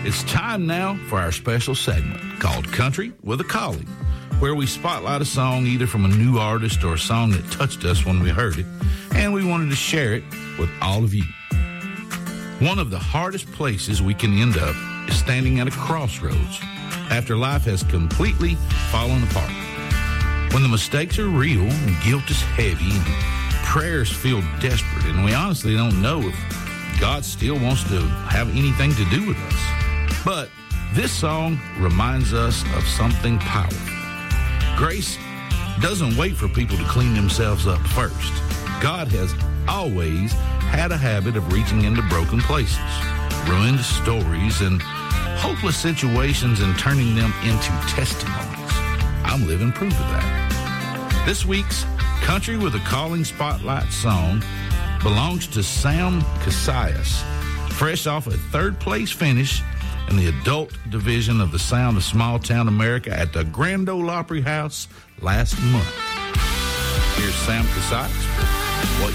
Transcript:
It's time now for our special segment called Country with a Calling, where we spotlight a song either from a new artist or a song that touched us when we heard it, and we wanted to share it with all of you. One of the hardest places we can end up is standing at a crossroads after life has completely fallen apart. When the mistakes are real and guilt is heavy and prayers feel desperate and we honestly don't know if God still wants to have anything to do with us. But this song reminds us of something powerful. Grace doesn't wait for people to clean themselves up first. God has always had a habit of reaching into broken places, ruined stories, and hopeless situations and turning them into testimonies. I'm living proof of that. This week's Country with a Calling Spotlight song belongs to Sam Casillas, fresh off a third-place finish in the adult division of the Sound of Small Town America at the Grand Ole Opry House last month. Here's Sam Casillas for What